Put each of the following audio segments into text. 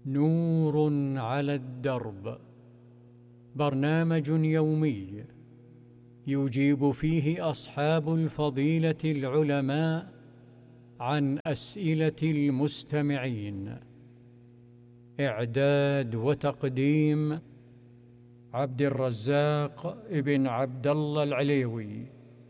نور على الدرب، برنامج يومي يجيب فيه أصحاب الفضيلة العلماء عن أسئلة المستمعين. إعداد وتقديم عبد الرزاق ابن عبد الله العليوي.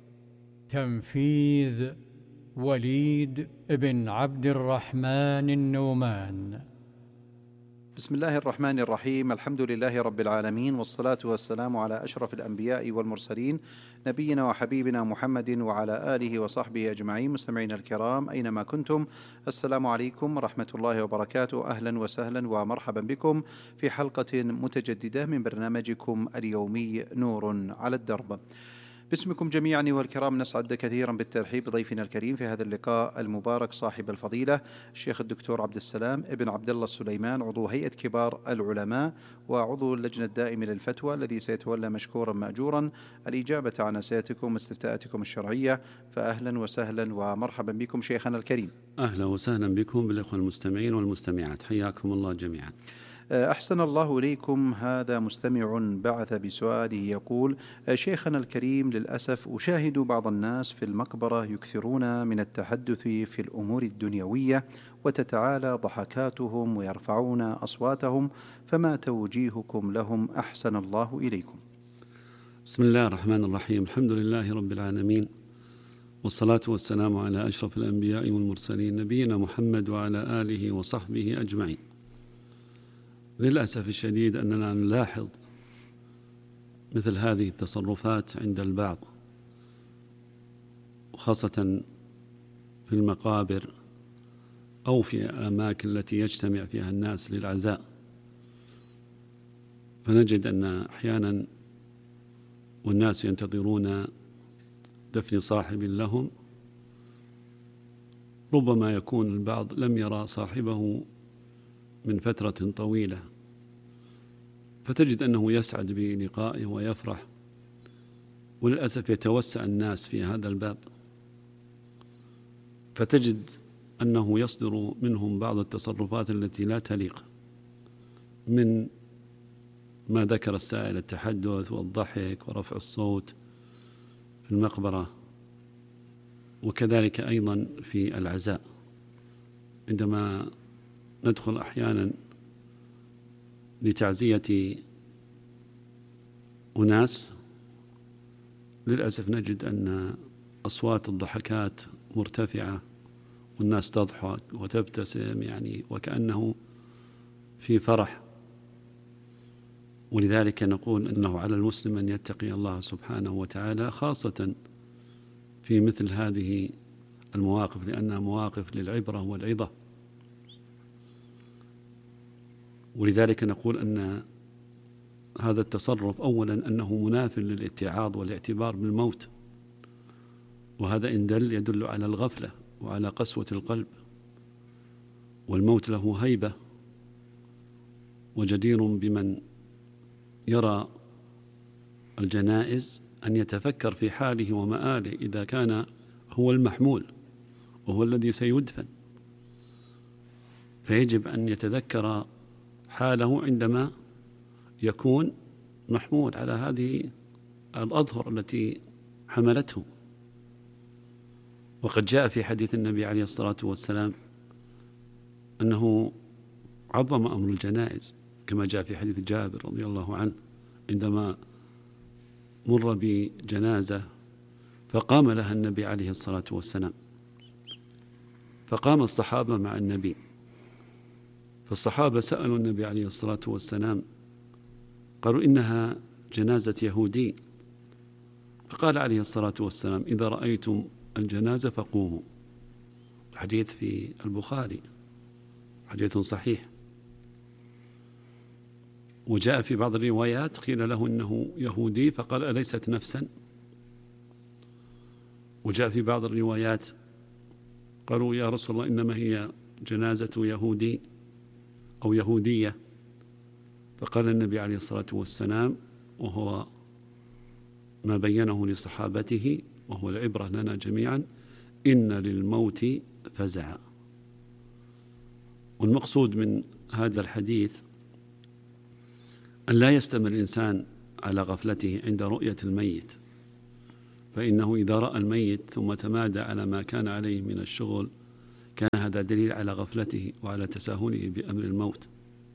تنفيذ وليد ابن عبد الرحمن النومان. بسم الله الرحمن الرحيم. الحمد لله رب العالمين، والصلاة والسلام على أشرف الأنبياء والمرسلين، نبينا وحبيبنا محمد وعلى آله وصحبه أجمعين. مستمعين الكرام أينما كنتم، السلام عليكم ورحمة الله وبركاته. أهلا وسهلا ومرحبا بكم في حلقة متجددة من برنامجكم اليومي نور على الدرب. باسمكم جميعا أيها الكرام نسعد كثيرا بالترحيب بضيفنا الكريم في هذا اللقاء المبارك، صاحب الفضيلة الشيخ الدكتور عبد السلام ابن عبد الله السليمان، عضو هيئة كبار العلماء وعضو اللجنة الدائمة للفتوى، الذي سيتولى مشكورا مأجورا الإجابة عن أسئلتكم واستفتاءاتكم الشرعية. فأهلا وسهلا ومرحبا بكم شيخنا الكريم. أهلا وسهلا بكم بالإخوة المستمعين والمستمعات، حياكم الله جميعا. أحسن الله إليكم. هذا مستمع بعث بسؤاله يقول: شيخنا الكريم، للأسف أشاهد بعض الناس في المقبرة يكثرون من التحدث في الأمور الدنيوية، وتتعالى ضحكاتهم ويرفعون أصواتهم، فما توجيهكم لهم أحسن الله إليكم؟ بسم الله الرحمن الرحيم. الحمد لله رب العالمين، والصلاة والسلام على أشرف الأنبياء والمرسلين، نبينا محمد وعلى آله وصحبه أجمعين. للأسف الشديد أننا نلاحظ مثل هذه التصرفات عند البعض، وخاصة في المقابر أو في الأماكن التي يجتمع فيها الناس للعزاء. فنجد أن أحيانا والناس ينتظرون دفن صاحب لهم، ربما يكون البعض لم يرى صاحبه من فترة طويلة، فتجد أنه يسعد بلقائه ويفرح، وللأسف يتوسع الناس في هذا الباب، فتجد أنه يصدر منهم بعض التصرفات التي لا تليق، من ما ذكر السائل: التحدث والضحك ورفع الصوت في المقبرة، وكذلك أيضا في العزاء. عندما ندخل أحيانا لتعزية أناس، للأسف نجد أن أصوات الضحكات مرتفعة، والناس تضحك وتبتسم يعني وكأنه في فرح. ولذلك نقول أنه على المسلم أن يتقي الله سبحانه وتعالى، خاصة في مثل هذه المواقف، لأنها مواقف للعبرة والعظة. ولذلك نقول أن هذا التصرف أولا أنه مناف للاتعاظ والاعتبار بالموت، وهذا إن يدل على الغفلة وعلى قسوة القلب، والموت له هيبة، وجدير بمن يرى الجنائز أن يتفكر في حاله ومآله إذا كان هو المحمول وهو الذي سيدفن، فيجب أن يتذكر حاله عندما يكون محمول على هذه الأظهر التي حملته. وقد جاء في حديث النبي عليه الصلاة والسلام أنه عظم أمر الجنائز، كما جاء في حديث جابر رضي الله عنه عندما مر بجنازة فقام لها النبي عليه الصلاة والسلام، فقام الصحابة مع النبي، فالصحابة سألوا النبي عليه الصلاة والسلام، قالوا: إنها جنازة يهودي. فقال عليه الصلاة والسلام: إذا رأيتم الجنازة فقوموا. الحديث في البخاري، حديث صحيح. وجاء في بعض الروايات قيل له إنه يهودي فقال: أليست نفسا؟ وجاء في بعض الروايات قالوا: يا رسول الله إنما هي جنازة يهودي أو يهودية. فقال النبي عليه الصلاة والسلام، وهو ما بينه لصحابته وهو العبرة لنا جميعا: إن للموت فزعا. والمقصود من هذا الحديث أن لا يستمر الإنسان على غفلته عند رؤية الميت، فإنه إذا رأى الميت ثم تمادى على ما كان عليه من الشغل كان هذا دليل على غفلته وعلى تساهله بأمر الموت.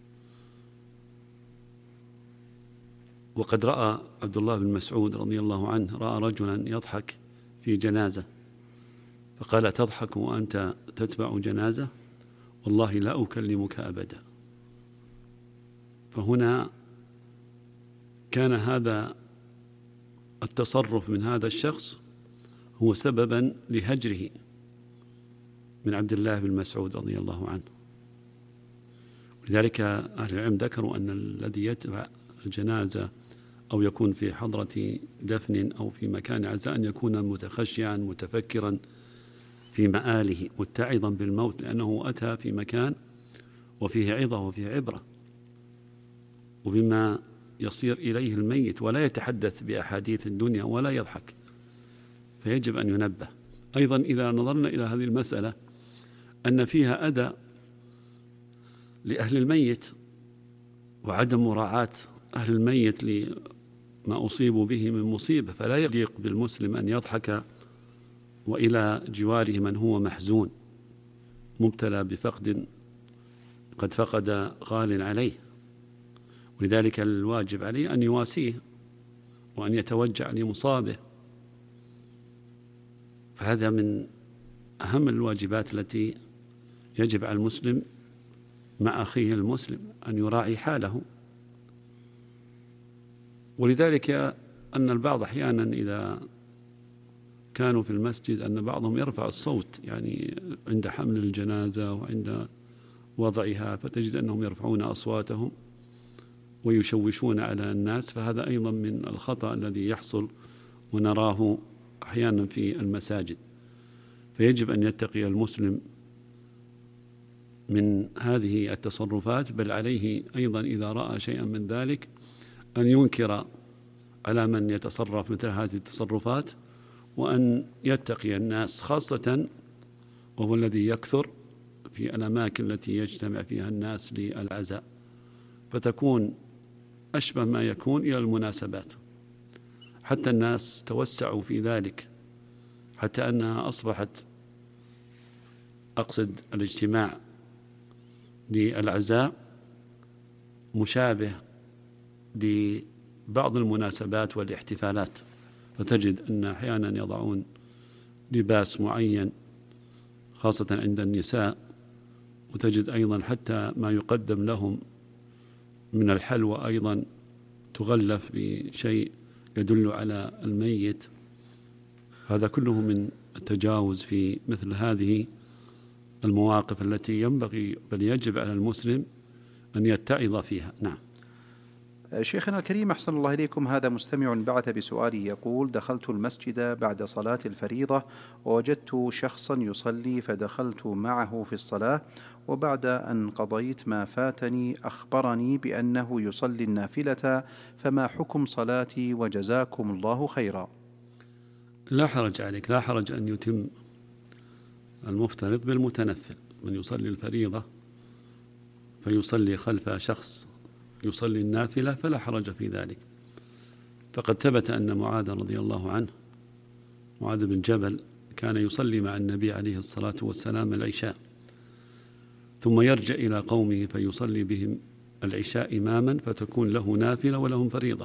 وقد رأى عبد الله بن مسعود رضي الله عنه رأى رجلا يضحك في جنازة فقال: تضحك وأنت تتبع جنازة؟ والله لا أكلمك أبدا. فهنا كان هذا التصرف من هذا الشخص هو سببا لهجره من عبد الله بن مسعود رضي الله عنه. ولذلك أهل العلم ذكروا أن الذي يتبع الجنازة أو يكون في حضرة دفن أو في مكان عزاء أن يكون متخشعا متفكرا في مآله متعظا بالموت، لأنه أتى في مكان وفيه عظة وفيه عبرة وبما يصير إليه الميت، ولا يتحدث بأحاديث الدنيا ولا يضحك، فيجب أن ينبه. أيضا إذا نظرنا إلى هذه المسألة أن فيها أذى لأهل الميت وعدم مراعاة أهل الميت لما أصيبوا به من مصيبة، فلا يليق بالمسلم أن يضحك وإلى جواره من هو محزون مبتلى بفقد قد فقد غال عليه. ولذلك الواجب عليه أن يواسيه وأن يتوجع لمصابه. فهذا من أهم الواجبات التي يجب على المسلم مع أخيه المسلم أن يراعي حاله. ولذلك أن البعض أحيانا إذا كانوا في المسجد أن بعضهم يرفع الصوت يعني عند حمل الجنازة وعند وضعها، فتجد أنهم يرفعون أصواتهم ويشوشون على الناس، فهذا أيضا من الخطأ الذي يحصل ونراه أحيانا في المساجد. فيجب أن يتقي المسلم من هذه التصرفات، بل عليه أيضا إذا رأى شيئا من ذلك أن ينكر على من يتصرف مثل هذه التصرفات، وأن يتقي الناس، خاصة وهو الذي يكثر في الأماكن التي يجتمع فيها الناس للعزاء، فتكون أشبه ما يكون إلى المناسبات. حتى الناس توسعوا في ذلك حتى أنها أصبحت أقصد الاجتماع للعزاء مشابه لبعض المناسبات والاحتفالات، فتجد أن أحيانا يضعون لباس معين خاصة عند النساء، وتجد أيضا حتى ما يقدم لهم من الحلوى أيضا تغلف بشيء يدل على الميت. هذا كله من التجاوز في مثل هذه المواقف التي ينبغي بل يجب على المسلم أن يتعظ فيها. نعم. شيخنا الكريم أحسن الله إليكم، هذا مستمع بعث بسؤاله يقول: دخلت المسجد بعد صلاة الفريضة ووجدت شخصا يصلي فدخلت معه في الصلاة، وبعد أن قضيت ما فاتني أخبرني بأنه يصلي النافلة، فما حكم صلاتي وجزاكم الله خيرا؟ لا حرج عليك، لا حرج أن يتم المفترض بالمتنفل. من يصلي الفريضة فيصلي خلف شخص يصلي النافلة فلا حرج في ذلك. فقد ثبت أن معاذ رضي الله عنه، معاذ بن جبل، كان يصلي مع النبي عليه الصلاة والسلام العشاء ثم يرجع إلى قومه فيصلي بهم العشاء إماما، فتكون له نافلة ولهم فريضة.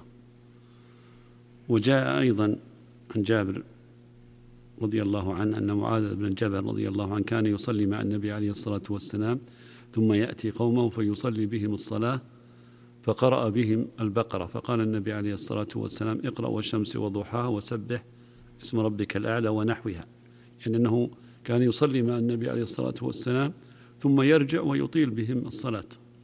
وجاء أيضا عن جابر رضي الله عنه أن معاذ بن جبل رضي الله عنه كان يصلي مع النبي عليه الصلاة والسلام ثم يأتي قومه فيصلي بهم الصلاة فقرأ بهم البقرة، فقال النبي عليه الصلاة والسلام: اقرأ والشمس وضحاها وسبح اسم ربك الأعلى ونحوها، يعني أنه كان يصلي مع النبي عليه الصلاة والسلام ثم يرجع ويطيل بهم الصلاة.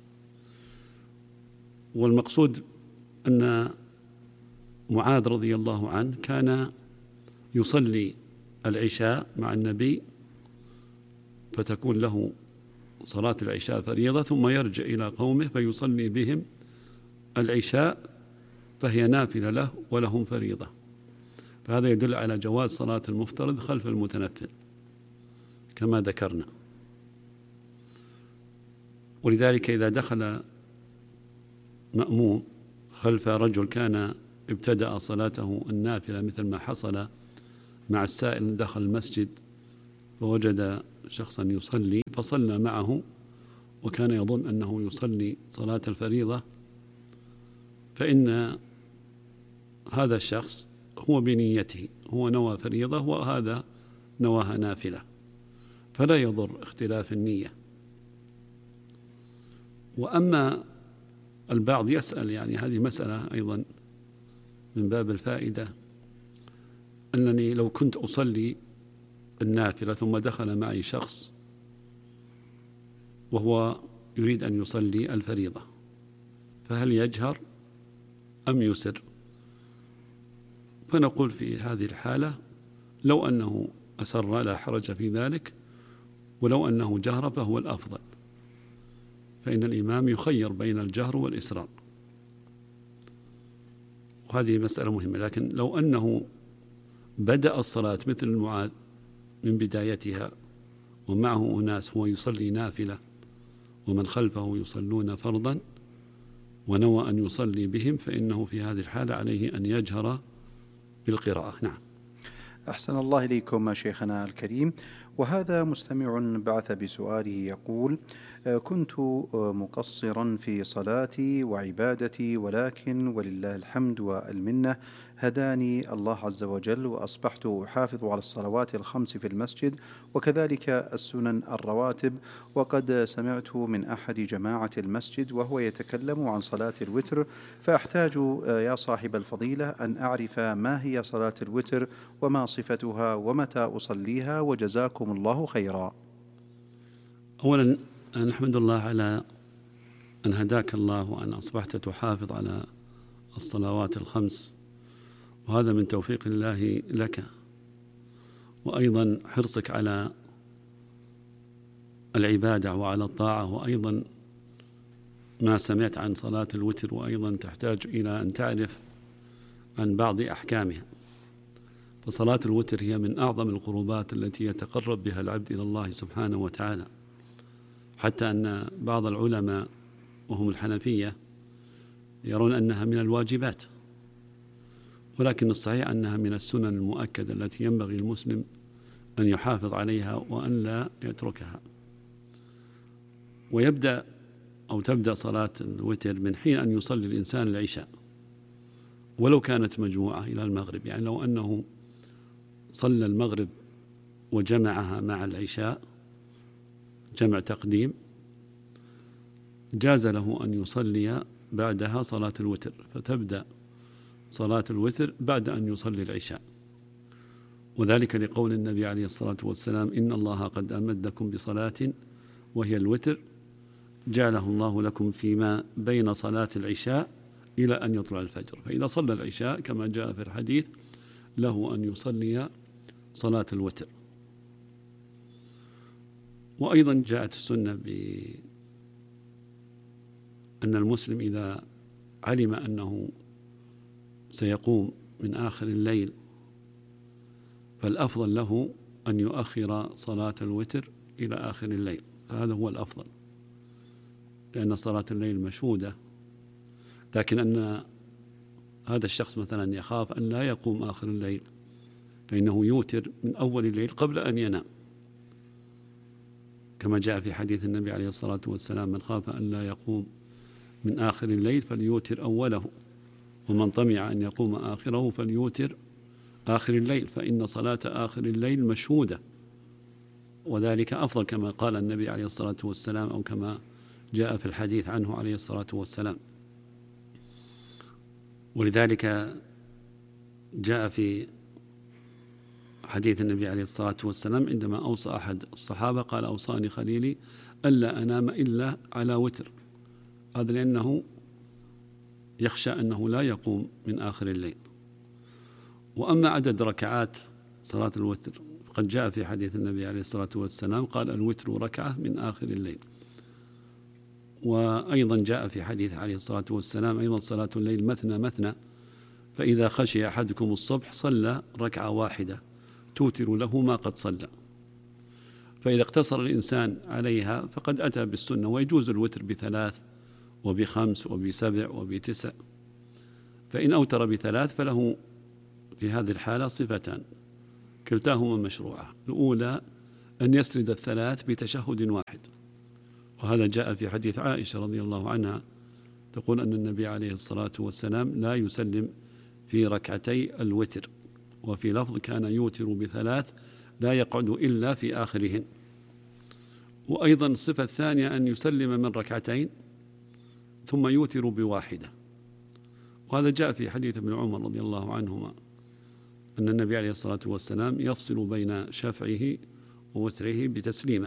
والمقصود أن معاذ رضي الله عنه كان يصلي العشاء مع النبي فتكون له صلاة العشاء فريضة، ثم يرجع إلى قومه فيصلي بهم العشاء فهي نافلة له ولهم فريضة. فهذا يدل على جواز صلاة المفترض خلف المتنفل كما ذكرنا. ولذلك إذا دخل مأموم خلف رجل كان ابتدأ صلاته النافلة مثل ما حصل مع السائل، دخل المسجد فوجد شخصا يصلي فصلى معه وكان يظن أنه يصلي صلاة الفريضة، فإن هذا الشخص هو بنيته، هو نوى فريضة وهذا نواها نافلة، فلا يضر اختلاف النية. وأما البعض يسأل، يعني هذه مسألة أيضا من باب الفائدة، أنني لو كنت أصلي النافلة ثم دخل معي شخص وهو يريد أن يصلي الفريضة، فهل يجهر أم يسر؟ فنقول في هذه الحالة لو أنه أسر لا حرج في ذلك، ولو أنه جهر فهو الأفضل، فإن الإمام يخير بين الجهر والإسرار، وهذه مسألة مهمة. لكن لو أنه بدأ الصلاة مثل المعاذ من بدايتها ومعه أناس هو يصلي نافلة ومن خلفه يصلون فرضا ونوى أن يصلي بهم، فإنه في هذه الحالة عليه أن يجهر بالقراءة. نعم. أحسن الله إليكم شيخنا الكريم. وهذا مستمع بعث بسؤاله يقول: كنت مقصرا في صلاتي وعبادتي، ولكن ولله الحمد والمنة هداني الله عز وجل، وأصبحت أحافظ على الصلوات الخمس في المسجد وكذلك السنن الرواتب. وقد سمعت من أحد جماعة المسجد وهو يتكلم عن صلاة الوتر، فأحتاج يا صاحب الفضيلة أن أعرف ما هي صلاة الوتر وما صفتها ومتى أصليها، وجزاكم الله خيرا. أولا نحمد الله على أن هداك الله وأن أصبحت تحافظ على الصلوات الخمس، وهذا من توفيق الله لك، وأيضا حرصك على العبادة وعلى الطاعة، وأيضا ما سمعت عن صلاة الوتر، وأيضا تحتاج إلى أن تعرف عن بعض أحكامها. فصلاة الوتر هي من أعظم القربات التي يتقرب بها العبد إلى الله سبحانه وتعالى، حتى أن بعض العلماء وهم الحنفية يرون أنها من الواجبات، ولكن الصحيح أنها من السنن المؤكدة التي ينبغي المسلم أن يحافظ عليها وأن لا يتركها. ويبدأ أو تبدأ صلاة الوتر من حين أن يصلي الإنسان العشاء، ولو كانت مجموعة إلى المغرب، يعني لو أنه صلى المغرب وجمعها مع العشاء جمع تقديم، جاز له أن يصلي بعدها صلاة الوتر، فتبدأ صلاة الوتر بعد أن يصلي العشاء، وذلك لقول النبي عليه الصلاة والسلام: إن الله قد أمدكم بصلاة وهي الوتر جعله الله لكم فيما بين صلاة العشاء إلى أن يطلع الفجر. فإذا صلى العشاء كما جاء في الحديث له أن يصلي صلاة الوتر. وأيضا جاءت السنة بأن المسلم إذا علم أنه سيقوم من آخر الليل فالأفضل له أن يؤخر صلاة الوتر إلى آخر الليل، هذا هو الأفضل، لأن صلاة الليل مشهودة. لكن أن هذا الشخص مثلا يخاف أن لا يقوم آخر الليل، فإنه يوتر من أول الليل قبل أن ينام، كما جاء في حديث النبي عليه الصلاة والسلام: من خاف أن لا يقوم من آخر الليل فليوتر أوله، ومن طمع أن يقوم آخره فليوتر آخر الليل، فإن صلاة آخر الليل مشهودة، وذلك أفضل كما قال النبي عليه الصلاة والسلام، أو كما جاء في الحديث عنه عليه الصلاة والسلام. ولذلك جاء في حديث النبي عليه الصلاة والسلام عندما أوصى أحد الصحابة قال: أوصاني خليلي ألا أنام إلا على وتر، هذا لأنه يخشى أنه لا يقوم من آخر الليل. وأما عدد ركعات صلاة الوتر فقد جاء في حديث النبي عليه الصلاة والسلام قال: الوتر ركعة من آخر الليل. وأيضا جاء في حديث عليه الصلاة والسلام أيضا: صلاة الليل مثنى مثنى، فإذا خشي أحدكم الصبح صلى ركعة واحدة توتر له ما قد صلى. فإذا اقتصر الإنسان عليها فقد أتى بالسنة. ويجوز الوتر ب3 وب5 وب7 وب9. فإن أوتر ب3 فله في هذه الحالة صفتان كلتاهما مشروعة. الأولى أن يسرد الثلاث بتشهد واحد، وهذا جاء في حديث عائشة رضي الله عنها تقول أن النبي عليه الصلاة والسلام لا يسلم في ركعتي الوتر، وفي لفظ كان يوتر ب3 لا يقعد إلا في آخرهن. وأيضا الصفة الثانية أن يسلم من ركعتين ثم يوتر بواحدة، وهذا جاء في حديث ابن عمر رضي الله عنهما أن النبي عليه الصلاة والسلام يفصل بين شفعه ووتره بتسليمة.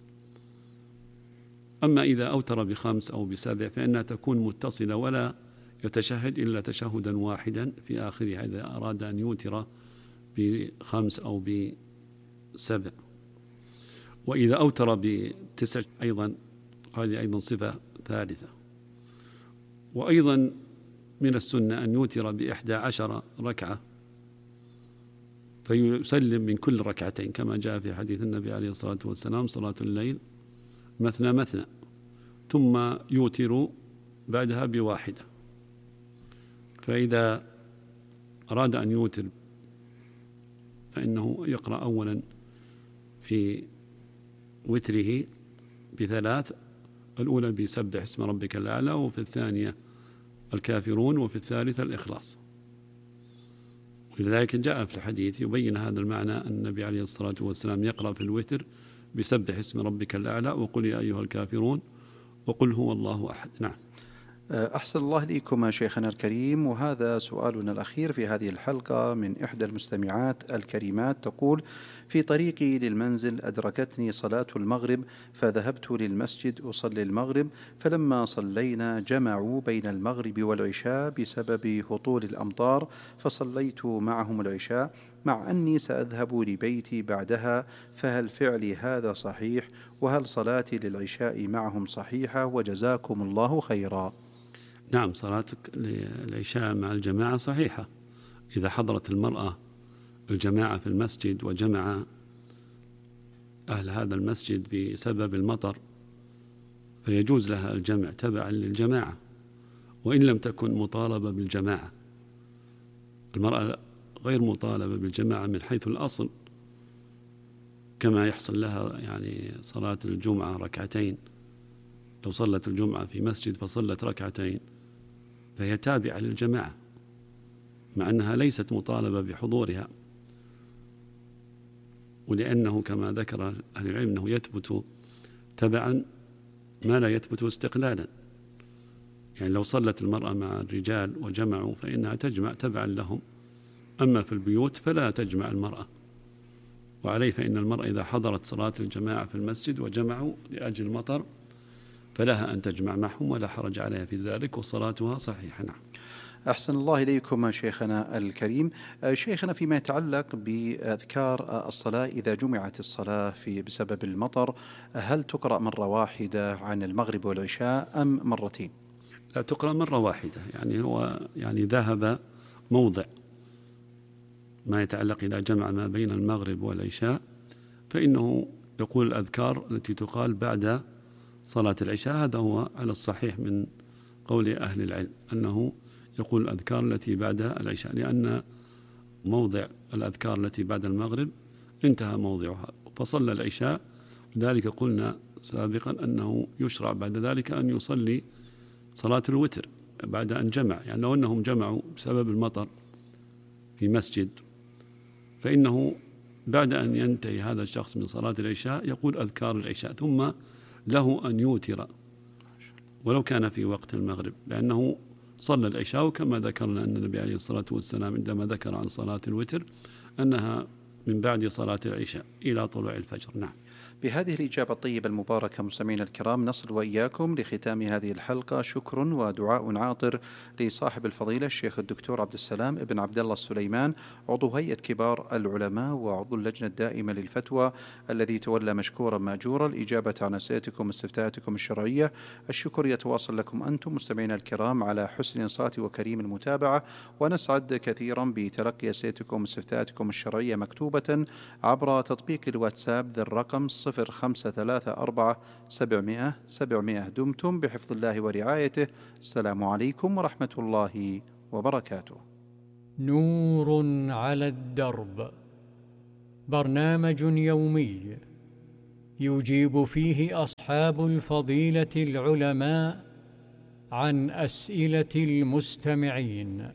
أما إذا أوتر ب5 أو ب7 فإنها تكون متصلة ولا يتشهد إلا تشهدا واحدا في آخرها إذا أراد أن يوتر ب5 أو ب7. وإذا أوتر ب9 أيضا هذه أيضا صفة ثالثة. وأيضا من السنة أن يوتر ب11 ركعة فيسلم من كل ركعتين كما جاء في حديث النبي عليه الصلاة والسلام صلاة الليل مثنى مثنى، ثم يوتر بعدها بواحدة. فإذا أراد أن يوتر فإنه يقرأ أولا في وتره ب3، الأولى بسبح اسم ربك الأعلى، وفي الثانية الكافرون، وفي الثالثة الإخلاص. ولذلك جاء في الحديث يبين هذا المعنى أن النبي عليه الصلاة والسلام يقرأ في الوتر بسبح اسم ربك الأعلى وقل يا أيها الكافرون وقل هو الله أحد. نعم. أحسن الله إليكم شيخنا الكريم. وهذا سؤالنا الأخير في هذه الحلقة من إحدى المستمعات الكريمات تقول: في طريقي للمنزل أدركتني صلاة المغرب فذهبت للمسجد أصلي المغرب، فلما صلينا جمعوا بين المغرب والعشاء بسبب هطول الأمطار فصليت معهم العشاء مع أني سأذهب لبيتي بعدها، فهل فعلي هذا صحيح؟ وهل صلاتي للعشاء معهم صحيحة؟ وجزاكم الله خيرا. نعم، صلاتك للعشاء مع الجماعة صحيحة إذا حضرت المرأة الجماعة في المسجد وجمع أهل هذا المسجد بسبب المطر فيجوز لها الجمع تبعا للجماعة، وإن لم تكن مطالبة بالجماعة. المرأة غير مطالبة بالجماعة من حيث الأصل، كما يحصل لها يعني صلاة الجمعة ركعتين، لو صلت الجمعة في مسجد فصلت ركعتين فهي تابعة للجماعة مع أنها ليست مطالبة بحضورها. ولأنه كما ذكر أهل العلم أنه يثبت تبعا ما لا يثبت استقلالا، يعني لو صلت المرأة مع الرجال وجمعوا فإنها تجمع تبعا لهم، أما في البيوت فلا تجمع المرأة. وعليه فإن المرأة إذا حضرت صلاة الجماعة في المسجد وجمعوا لأجل المطر فلها أن تجمع معهم ولا حرج عليها في ذلك وصلاتها صحيحة. نعم. أحسن الله إليكم شيخنا الكريم. شيخنا، فيما يتعلق بأذكار الصلاة إذا جمعت الصلاة بسبب المطر، هل تقرأ مرة واحدة عن المغرب والعشاء أم مرتين؟ لا، تقرأ مرة واحدة. يعني هو ذهب موضع ما يتعلق إذا جمع ما بين المغرب والعشاء فإنه يقول الأذكار التي تقال بعد صلاة العشاء. هذا هو على الصحيح من قول أهل العلم أنه يقول الأذكار التي بعد العشاء، لأن موضع الأذكار التي بعد المغرب انتهى موضعها فصلى العشاء. لذلك قلنا سابقا أنه يشرع بعد ذلك أن يصلي صلاة الوتر بعد أن جمع، يعني لو أنهم جمعوا بسبب المطر في مسجد فإنه بعد أن ينتهي هذا الشخص من صلاة العشاء يقول أذكار العشاء، ثم له أن يوتر ولو كان في وقت المغرب، لأنه صلى العشاء. كما ذكرنا أن النبي عليه الصلاة والسلام عندما ذكر عن صلاة الوتر أنها من بعد صلاة العشاء إلى طلوع الفجر. نعم. بهذه الإجابة الطيبة المباركة مستمعينا الكرام نصل وإياكم لختام هذه الحلقة. شكر ودعاء عاطر لصاحب الفضيلة الشيخ الدكتور عبد السلام بن عبد الله السليمان، عضو هيئة كبار العلماء وعضو اللجنة الدائمة للفتوى، الذي تولى مشكورا مأجورا الإجابة عن أسئلتكم واستفتاءاتكم الشرعية. الشكر يتواصل لكم أنتم مستمعينا الكرام على حسن إنصات وكريم المتابعة، ونسعد كثيرا بتلقي أسئلتكم واستفتاءاتكم الشرعية مكتوبة عبر تطبيق الواتساب ذي الرقم 0534 دمتم بحفظ الله ورعايته. السلام عليكم ورحمة الله وبركاته. نور على الدرب، برنامج يومي يجيب فيه أصحاب الفضيلة العلماء عن أسئلة المستمعين.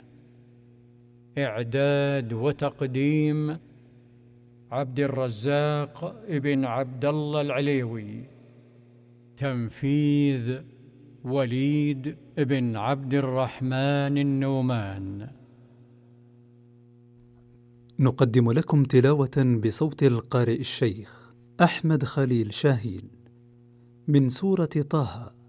إعداد وتقديم عبد الرزاق ابن عبد الله العليوي. تنفيذ وليد ابن عبد الرحمن النومان. نقدم لكم تلاوة بصوت القارئ الشيخ أحمد خليل شاهين من سورة طه